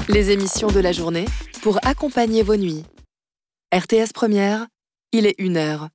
Les émissions de la journée pour accompagner vos nuits. RTS Première, il est 1h.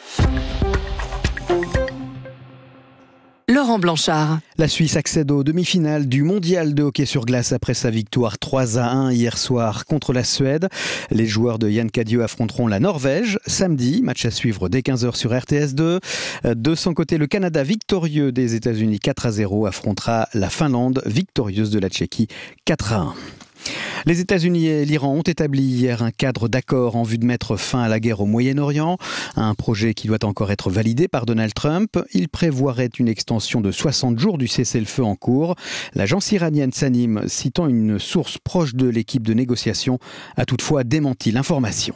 Laurent Blanchard. La Suisse accède aux demi-finales du mondial de hockey sur glace après sa victoire 3-1 hier soir contre la Suède. Les joueurs de Yann Cadieux affronteront la Norvège samedi, match à suivre dès 15h sur RTS2. De son côté, le Canada victorieux des États-Unis 4-0 affrontera la Finlande victorieuse de la Tchéquie 4-1. Les États-Unis et l'Iran ont établi hier un cadre d'accord en vue de mettre fin à la guerre au Moyen-Orient. Un projet qui doit encore être validé par Donald Trump. Il prévoirait une extension de 60 jours du cessez-le-feu en cours. L'agence iranienne Sanim, citant une source proche de l'équipe de négociation, a toutefois démenti l'information.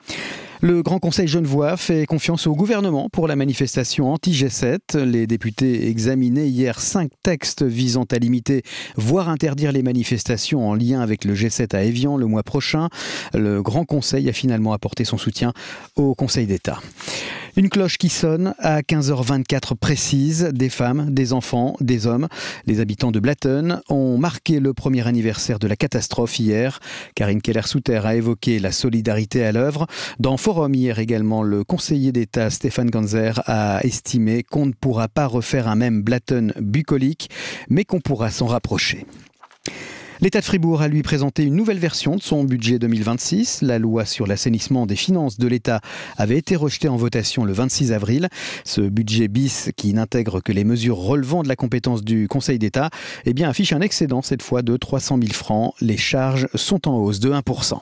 Le Grand Conseil genevois fait confiance au gouvernement pour la manifestation anti-G7. Les députés examinaient hier 5 textes visant à limiter, voire interdire les manifestations en lien avec le G7 à Évian le mois prochain. Le Grand Conseil a finalement apporté son soutien au Conseil d'État. Une cloche qui sonne à 15h24 précise. Des femmes, des enfants, des hommes. Les habitants de Blatten ont marqué le premier anniversaire de la catastrophe hier. Karine Keller-Souter a évoqué la solidarité à l'œuvre. Dans Forum hier également, le conseiller d'État Stéphane Ganzer a estimé qu'on ne pourra pas refaire un même Blatten bucolique, mais qu'on pourra s'en rapprocher. L'État de Fribourg a lui présenté une nouvelle version de son budget 2026. La loi sur l'assainissement des finances de l'État avait été rejetée en votation le 26 avril. Ce budget bis, qui n'intègre que les mesures relevant de la compétence du Conseil d'État, affiche un excédent cette fois de 300 000 francs. Les charges sont en hausse de 1%.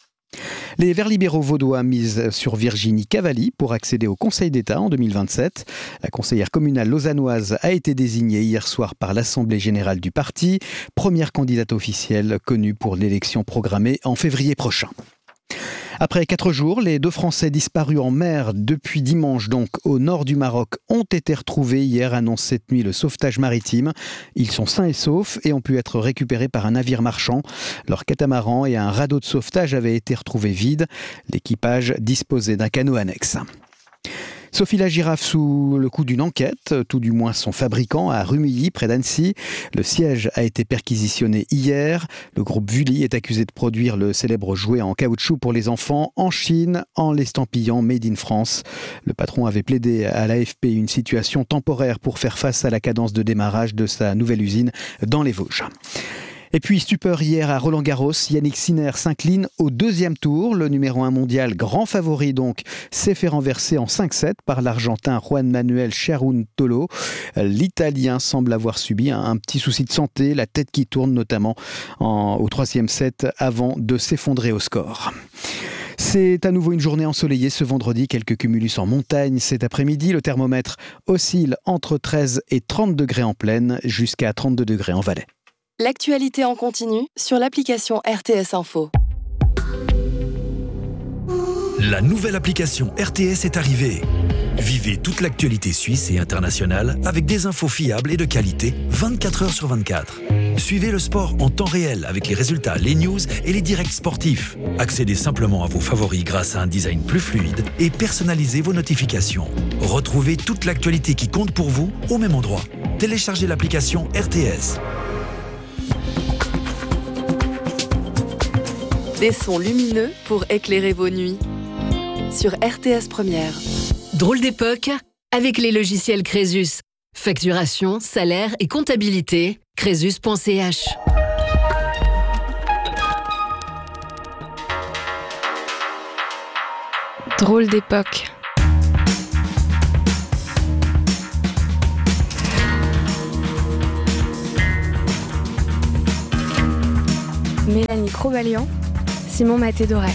Les Verts libéraux vaudois misent sur Virginie Cavalli pour accéder au Conseil d'État en 2027. La conseillère communale lausannoise a été désignée hier soir par l'Assemblée générale du parti, première candidate officielle connue pour l'élection programmée en février prochain. Après 4 jours, les 2 Français disparus en mer depuis dimanche, donc au nord du Maroc, ont été retrouvés hier, annonce cette nuit le sauvetage maritime. Ils sont sains et saufs et ont pu être récupérés par un navire marchand. Leur catamaran et un radeau de sauvetage avaient été retrouvés vides. L'équipage disposait d'un canot annexe. Sophie la girafe sous le coup d'une enquête, tout du moins son fabricant à Rumilly, près d'Annecy. Le siège a été perquisitionné hier. Le groupe Vully est accusé de produire le célèbre jouet en caoutchouc pour les enfants en Chine, en l'estampillant Made in France. Le patron avait plaidé à l'AFP une situation temporaire pour faire face à la cadence de démarrage de sa nouvelle usine dans les Vosges. Et puis, stupeur hier à Roland-Garros, Yannick Sinner s'incline au 2e tour. Le numéro 1 mondial, grand favori donc, s'est fait renverser en 5-7 par l'Argentin Juan Manuel Cerúntolo. L'Italien semble avoir subi un petit souci de santé, la tête qui tourne notamment au 3e set avant de s'effondrer au score. C'est à nouveau une journée ensoleillée ce vendredi, quelques cumulus en montagne cet après-midi. Le thermomètre oscille entre 13 et 30 degrés en plaine, jusqu'à 32 degrés en Valais. L'actualité en continu sur l'application RTS Info. La nouvelle application RTS est arrivée. Vivez toute l'actualité suisse et internationale avec des infos fiables et de qualité 24 heures sur 24. Suivez le sport en temps réel avec les résultats, les news et les directs sportifs. Accédez simplement à vos favoris grâce à un design plus fluide et personnalisez vos notifications. Retrouvez toute l'actualité qui compte pour vous au même endroit. Téléchargez l'application RTS. Des sons lumineux pour éclairer vos nuits. Sur RTS Première. Drôle d'époque avec les logiciels Crésus. Facturation, salaire et comptabilité. Crésus.ch. Drôle d'époque. Mélanie Crobalian, Simon Maté-Doré.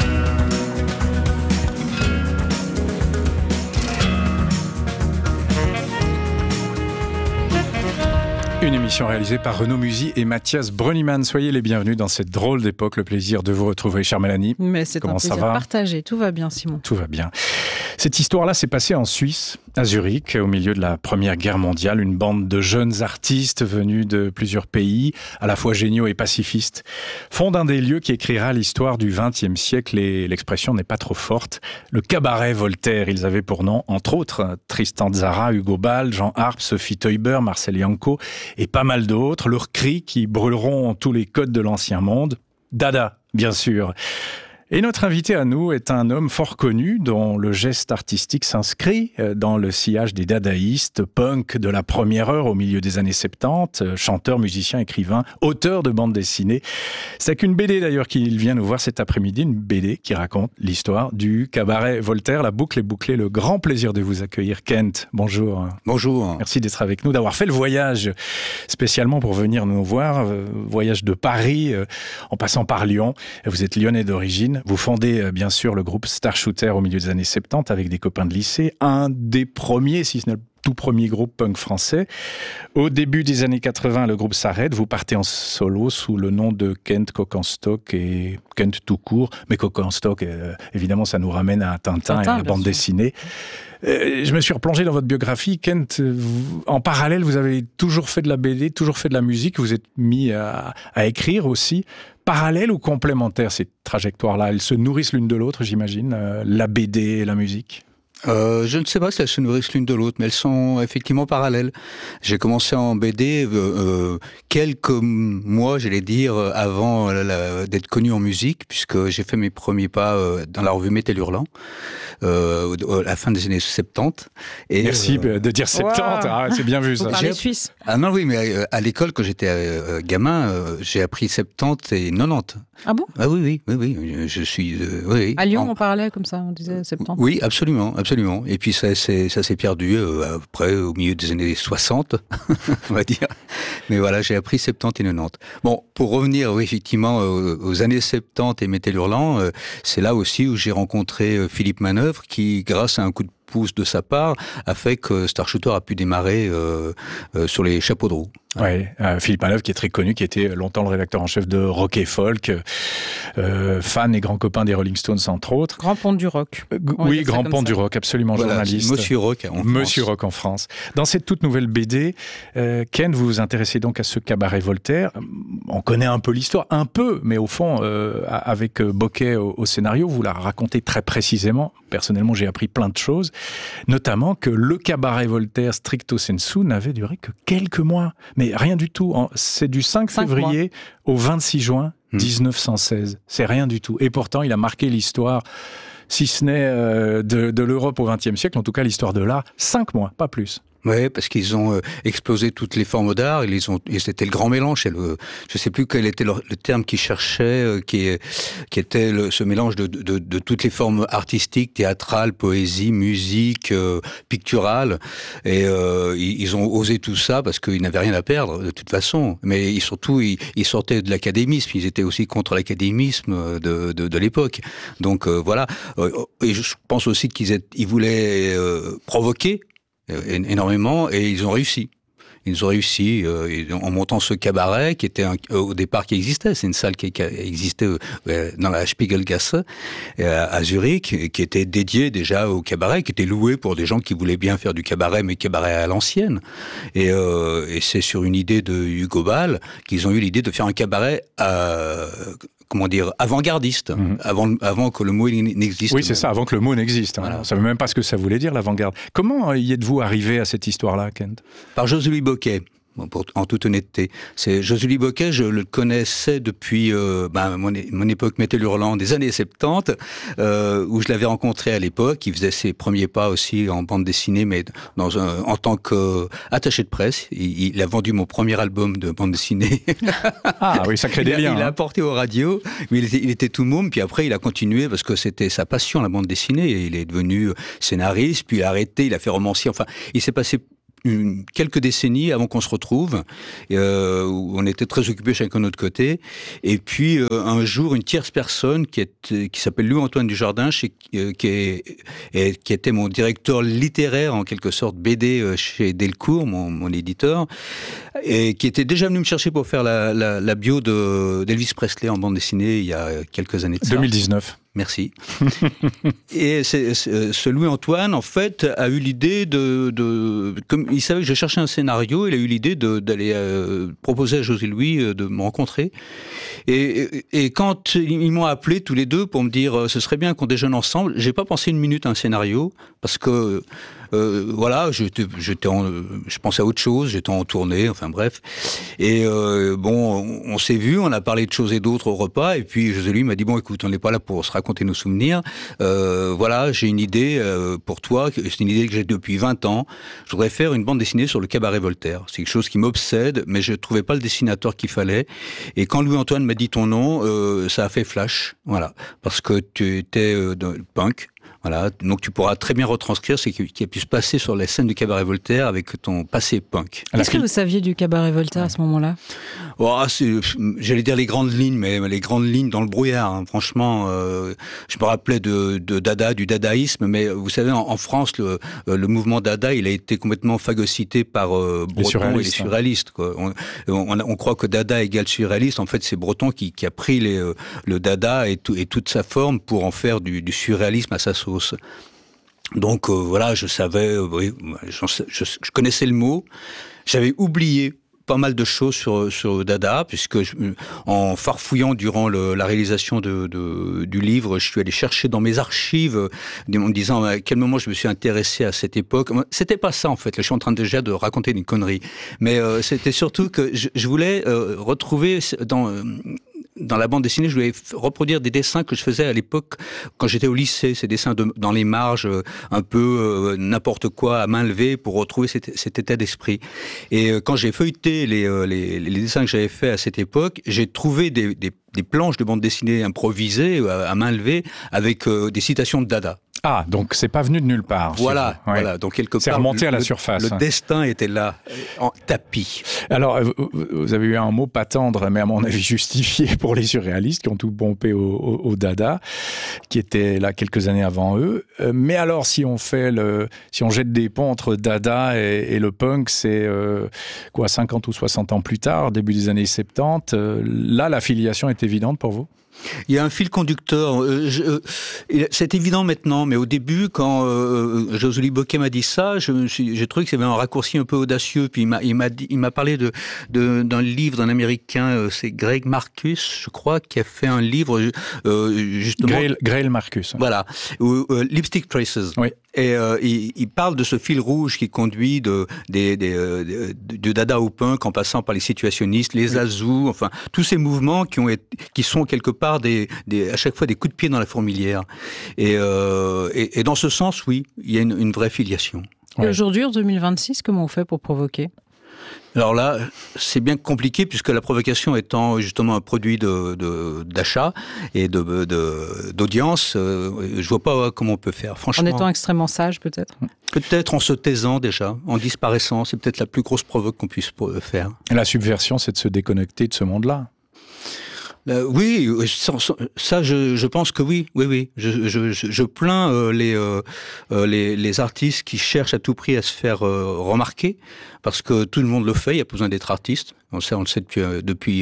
Une émission réalisée par Renaud Musy et Mathias Brönnimann. Soyez les bienvenus dans cette drôle d'époque. Le plaisir de vous retrouver, chère Mélanie. Mais c'est Comment un plaisir partagé. Tout va bien, Simon. Tout va bien. Cette histoire-là s'est passée en Suisse, à Zurich, au milieu de la Première Guerre mondiale. Une bande de jeunes artistes venus de plusieurs pays, à la fois géniaux et pacifistes, fondent un des lieux qui écrira l'histoire du XXe siècle, et l'expression n'est pas trop forte. Le cabaret Voltaire. Ils avaient pour nom, entre autres, Tristan Tzara, Hugo Ball, Jean Harpe, Sophie Teuber, Marcel Janco et pas mal d'autres. Leurs cris qui brûleront tous les codes de l'ancien monde. Dada, bien sûr. Et notre invité à nous est un homme fort connu dont le geste artistique s'inscrit dans le sillage des dadaïstes, punk de la première heure au milieu des années 70, chanteur, musicien, écrivain, auteur de bande dessinée. C'est qu'une BD d'ailleurs qu'il vient nous voir cet après-midi, une BD qui raconte l'histoire du cabaret Voltaire. La boucle est bouclée, le grand plaisir de vous accueillir. Kent, bonjour. Bonjour. Merci d'être avec nous, d'avoir fait le voyage spécialement pour venir nous voir. Voyage de Paris en passant par Lyon. Vous êtes lyonnais d'origine. Vous fondez bien sûr le groupe Star Shooter au milieu des années 70 avec des copains de lycée, un des premiers, si ce n'est le tout premier groupe punk français. Au début des années 80, le groupe s'arrête, vous partez en solo sous le nom de Kent Coquenstock et Kent tout court, mais Coquenstock, évidemment, ça nous ramène à Tintin et à la bande dessinée. Je me suis replongé dans votre biographie. Kent, en parallèle, vous avez toujours fait de la BD, toujours fait de la musique, vous êtes mis à écrire aussi. Parallèle ou complémentaire, ces trajectoires-là? Elles se nourrissent l'une de l'autre, j'imagine, la BD et la musique? Je ne sais pas si elles se nourrissent l'une de l'autre, mais elles sont effectivement parallèles. J'ai commencé en BD quelques mois, j'allais dire, avant d'être connu en musique, puisque j'ai fait mes premiers pas dans la revue Métal Hurlant, à la fin des années 70. Et, merci de dire 70, ah, c'est bien vu ça. Vous parlez suisse. Ah non, oui, mais à l'école, quand j'étais gamin, j'ai appris 70 et 90. Ah bon? Ah oui, je suis... oui. À Lyon, on parlait comme ça, on disait 70. Oui, absolument. Et puis ça s'est perdu après, au milieu des années 60, on va dire. Mais voilà, j'ai appris 70 et 90. Bon, pour revenir, oui, effectivement, aux années 70 et Métal Hurlant, c'est là aussi où j'ai rencontré Philippe Manœuvre, qui, grâce à un coup de pouce de sa part, a fait que Star Shooter a pu démarrer sur les chapeaux de roue. Oui, Philippe Manœuvre qui est très connu, qui était longtemps le rédacteur en chef de Rock et Folk, fan et grand copain des Rolling Stones entre autres. Grand ponte du rock. Oui, grand ponte du rock, absolument, voilà, journaliste. Monsieur Rock en France. Monsieur Rock en France. Dans cette toute nouvelle BD, Ken, vous vous intéressez donc à ce cabaret Voltaire. On connaît un peu l'histoire, un peu, mais au fond, avec Bocquet au scénario, vous la racontez très précisément. Personnellement, j'ai appris plein de choses, notamment que le cabaret Voltaire stricto sensu n'avait duré que quelques mois. Mais rien du tout. C'est du 5 février au 26 juin 1916. C'est rien du tout. Et pourtant, il a marqué l'histoire, si ce n'est de l'Europe au XXe siècle, en tout cas l'histoire de l'art, 5 mois, pas plus. Oui, parce qu'ils ont explosé toutes les formes d'art. Et c'était le grand mélange. Je ne sais plus quel était le terme qu'ils cherchaient, qui était ce mélange de toutes les formes artistiques, théâtrales, poésie, musique, picturale. Et ils ont osé tout ça parce qu'ils n'avaient rien à perdre de toute façon. Mais surtout, ils sortaient de l'académisme. Ils étaient aussi contre l'académisme de l'époque. Donc voilà. Et je pense aussi qu'ils voulaient provoquer énormément, et ils ont réussi. Ils ont réussi en montant ce cabaret qui était au départ qui existait. C'est une salle qui existait dans la Spiegelgasse à Zurich, qui était dédiée déjà au cabaret, qui était loué pour des gens qui voulaient bien faire du cabaret, mais cabaret à l'ancienne. Et c'est sur une idée de Hugo Ball qu'ils ont eu l'idée de faire un cabaret avant-gardiste, avant que le mot n'existe. Oui, c'est ça, avant que le mot n'existe. Voilà. On ne savait même pas ce que ça voulait dire, l'avant-garde. Comment y êtes-vous arrivé à cette histoire-là, Kent? Par José-Louis Bocquet. En toute honnêteté. José-Louis Bocquet, je le connaissais depuis mon époque Métal Hurlant des années 70, où je l'avais rencontré à l'époque. Il faisait ses premiers pas aussi en bande dessinée, mais en tant qu'attaché de presse. Il a vendu mon premier album de bande dessinée. Ah oui, ça crée des liens. Il l'a apporté aux radios, mais il était tout môme, puis après il a continué parce que c'était sa passion, la bande dessinée. Et il est devenu scénariste, puis il a arrêté, il a fait romancier. Enfin, il s'est passé quelques décennies avant qu'on se retrouve, où on était très occupés chacun de notre côté. Et puis un jour, une tierce personne qui s'appelle Louis-Antoine Dujardin, qui était mon directeur littéraire en quelque sorte BD chez Delcourt, mon éditeur, et qui était déjà venu me chercher pour faire la bio d'Elvis Presley en bande dessinée il y a quelques années de ça. 2019. Merci. Et ce Louis-Antoine, en fait, a eu l'idée comme il savait que je cherchais un scénario, il a eu l'idée d'aller proposer à José Louis de me rencontrer. Et quand ils m'ont appelé tous les deux pour me dire ce serait bien qu'on déjeune ensemble, j'ai pas pensé une minute à un scénario parce que voilà, je pensais à autre chose, j'étais en tournée, enfin bref. Et on s'est vu, on a parlé de choses et d'autres au repas, et puis José Louis m'a dit bon, écoute, on n'est pas là pour se raconter nos souvenirs. Voilà, j'ai une idée pour toi, c'est une idée que j'ai depuis 20 ans. Je voudrais faire une bande dessinée sur le cabaret Voltaire. C'est quelque chose qui m'obsède, mais je trouvais pas le dessinateur qu'il fallait. Et quand Louis-Antoine m'a dit ton nom, ça a fait flash, voilà, parce que tu étais punk. Voilà, donc tu pourras très bien retranscrire ce qui a pu se passer sur la scène du cabaret Voltaire avec ton passé punk. Qu'est-ce que vous saviez du cabaret Voltaire à ce moment-là ? J'allais dire les grandes lignes, mais les grandes lignes dans le brouillard. Hein. Franchement, je me rappelais de Dada, du dadaïsme, mais vous savez, en France, le mouvement Dada, il a été complètement phagocyté par Breton et les surréalistes. Quoi. On croit que Dada égale surréaliste. En fait, c'est Breton qui a pris le Dada et toute sa forme pour en faire du surréalisme à sa sauce. Donc voilà, je savais, je connaissais le mot. J'avais oublié pas mal de choses sur Dada, puisque en farfouillant durant la réalisation du livre, je suis allé chercher dans mes archives en me disant à quel moment je me suis intéressé à cette époque. C'était pas ça en fait, là, je suis en train déjà de raconter une connerie, mais c'était surtout que je voulais retrouver dans la bande dessinée, je voulais reproduire des dessins que je faisais à l'époque quand j'étais au lycée, ces dessins dans les marges, un peu n'importe quoi à main levée pour retrouver cet état d'esprit. Et quand j'ai feuilleté les dessins que j'avais faits à cette époque, j'ai trouvé des planches de bande dessinée improvisées à main levée avec des citations de Dada. Ah, donc c'est pas venu de nulle part. Voilà, ouais. Voilà. Donc quelque part, c'est remonté à la surface. Le destin était là, en tapis. Alors, vous avez eu un mot pas tendre, mais à mon avis justifié pour les surréalistes qui ont tout pompé au Dada, qui était là quelques années avant eux. Mais alors, si on jette des ponts entre Dada et le punk, c'est 50 ou 60 ans plus tard, début des années 70. Là, la filiation est évidente pour vous ? Il y a un fil conducteur. C'est évident maintenant, mais au début, quand José Bocquet m'a dit ça, j'ai trouvé que c'était un raccourci un peu audacieux. Puis il m'a parlé d'un livre d'un Américain, c'est Greg Marcus, je crois, qui a fait un livre justement. Grail Marcus. Voilà, Lipstick Traces. Oui. Et il parle de ce fil rouge qui conduit du Dada au punk, en passant par les situationnistes, les Azous, enfin tous ces mouvements qui sont quelque part à chaque fois des coups de pied dans la fourmilière. Et dans ce sens, oui, il y a une vraie filiation. Et aujourd'hui, en 2026, comment on fait pour provoquer ? Alors là, c'est bien compliqué puisque la provocation étant justement un produit d'achat et d'audience, je vois pas comment on peut faire. Franchement. En étant extrêmement sage, peut-être ? Peut-être en se taisant déjà, en disparaissant. C'est peut-être la plus grosse provoque qu'on puisse faire. La subversion, c'est de se déconnecter de ce monde-là. Oui, ça, je pense que oui. Je plains les artistes qui cherchent à tout prix à se faire remarquer, parce que tout le monde le fait. Il y a pas besoin d'être artiste. On le sait depuis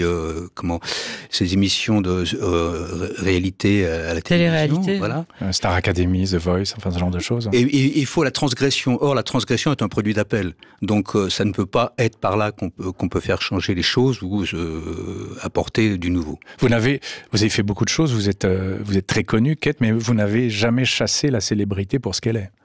ces émissions de réalité à la télévision. Télé-réalité. Voilà. Star Academy, The Voice, enfin ce genre de choses. Et il faut la transgression. Or, la transgression est un produit d'appel. Donc, ça ne peut pas être par là qu'on peut faire changer les choses ou apporter du nouveau. Vous avez fait beaucoup de choses. Vous êtes très connu, Kate, mais vous n'avez jamais chassé la célébrité pour ce qu'elle est.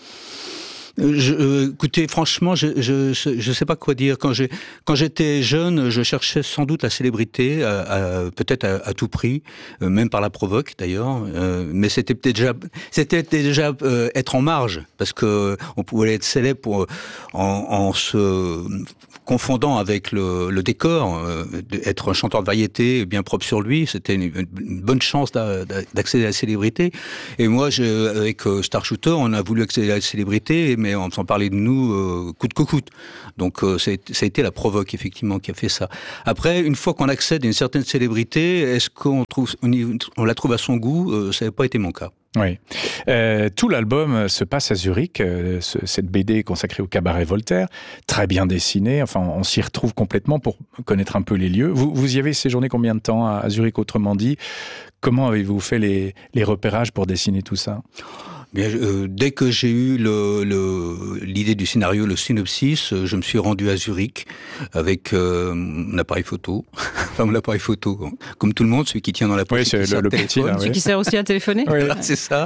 Écoutez, franchement, je sais pas quoi dire. Quand j'étais jeune, je cherchais sans doute la célébrité, peut-être à tout prix, même par la provoque d'ailleurs. Mais c'était déjà être en marge, parce que on pouvait être célèbre en se confondant avec le décor, être un chanteur de variété bien propre sur lui, c'était une bonne chance d'accéder à la célébrité. Et moi, avec Star Shooter, on a voulu accéder à la célébrité, mais on s'en parlait de nous coûte que coûte. Donc ça a été la provoque effectivement qui a fait ça. Après, une fois qu'on accède à une certaine célébrité, est-ce qu'on la trouve à son goût ? Ça n'a pas été mon cas. Oui. Tout l'album se passe à Zurich, cette BD consacrée au cabaret Voltaire, très bien dessinée, enfin on s'y retrouve complètement pour connaître un peu les lieux. Vous y avez séjourné combien de temps à Zurich, autrement dit? Comment avez-vous fait les repérages pour dessiner tout ça? Bien, dès que j'ai eu l'idée du scénario, le synopsis, je me suis rendu à Zurich avec mon appareil photo. Enfin, mon appareil photo, comme tout le monde, celui qui tient dans la poche. Oui, c'est le petit, là, Celui qui sert aussi à téléphoner. Oui. Voilà, c'est ça.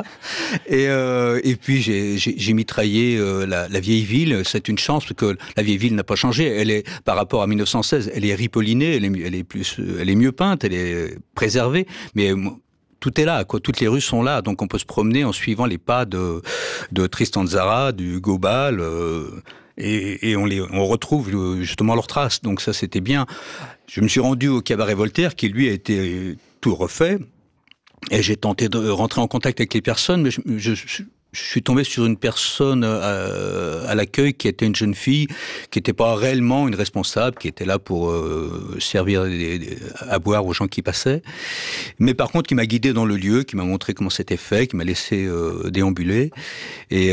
Et puis j'ai mitraillé la vieille ville. C'est une chance parce que la vieille ville n'a pas changé. Elle est, par rapport à 1916, elle est ripollinée, elle est mieux peinte, elle est préservée. Mais tout est là, quoi. Toutes les rues sont là, donc on peut se promener en suivant les pas de Tristan Tzara, du Gobal, et on retrouve justement leurs traces. Donc ça, c'était bien. Je me suis rendu au cabaret Voltaire, qui lui a été tout refait, et j'ai tenté de rentrer en contact avec les personnes, mais je suis tombé sur une personne à l'accueil qui était une jeune fille, qui n'était pas réellement une responsable, qui était là pour servir à boire aux gens qui passaient, mais par contre qui m'a guidé dans le lieu, qui m'a montré comment c'était fait, qui m'a laissé déambuler, et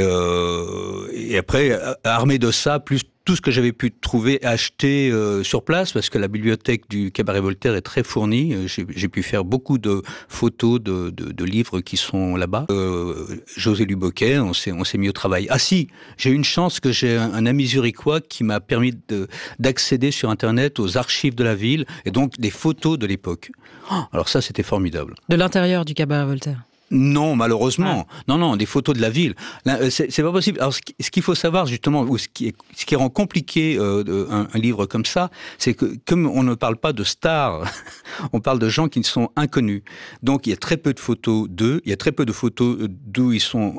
après, armé de ça, plus tout ce que j'avais pu trouver, acheter sur place, parce que la bibliothèque du Cabaret Voltaire est très fournie. J'ai pu faire beaucoup de photos de livres qui sont là-bas. José Luboquet, on s'est mis au travail. Ah si, j'ai eu une chance que j'ai un ami zurichois qui m'a permis d'accéder sur Internet aux archives de la ville, et donc des photos de l'époque. Alors ça, c'était formidable. De l'intérieur du Cabaret Voltaire? Non, malheureusement. Ah. Non, des photos de la ville. C'est pas possible. Alors, ce qu'il faut savoir, justement, ou ce qui rend compliqué un livre comme ça, c'est que, comme on ne parle pas de stars, on parle de gens qui sont inconnus. Donc, il y a très peu de photos d'eux, il y a très peu de photos d'où ils sont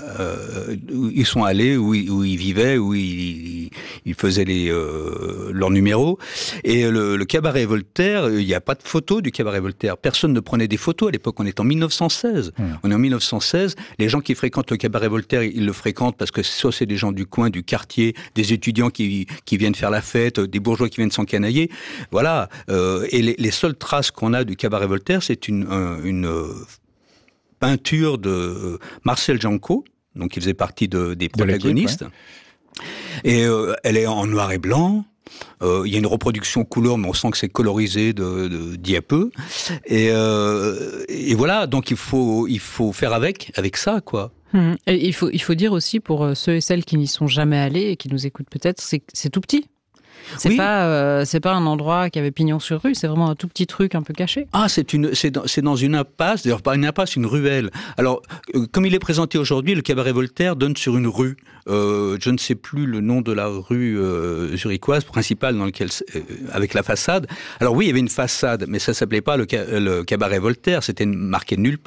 allés, où ils vivaient, où ils faisaient leurs numéros. Et le Cabaret Voltaire, il n'y a pas de photos du Cabaret Voltaire. Personne ne prenait des photos à l'époque. On est en 1916. On est en 1916. Les gens qui fréquentent le Cabaret Voltaire, ils le fréquentent parce que soit c'est des gens du coin, du quartier, des étudiants qui viennent faire la fête, des bourgeois qui viennent s'encanailler. Voilà. Et les seules traces qu'on a du Cabaret Voltaire, c'est une peinture de Marcel Janco, donc il faisait partie des protagonistes. Et elle est en noir et blanc. Il y a une reproduction couleur, mais on sent que c'est colorisé d'il y a peu. Et voilà, donc il faut faire avec ça, quoi. Et il faut dire aussi, pour ceux et celles qui n'y sont jamais allés et qui nous écoutent peut-être, c'est tout petit. C'est pas un endroit qui avait pignon sur rue, c'est vraiment un tout petit truc un peu caché. Ah, c'est dans une impasse, d'ailleurs pas une impasse, une ruelle. Alors, comme il est présenté aujourd'hui, le Cabaret Voltaire donne sur une rue. Je ne sais plus le nom de la rue zurichoise principale dans laquelle avec la façade. Alors oui, il y avait une façade, mais ça s'appelait pas le Cabaret Voltaire, c'était marqué nulle part.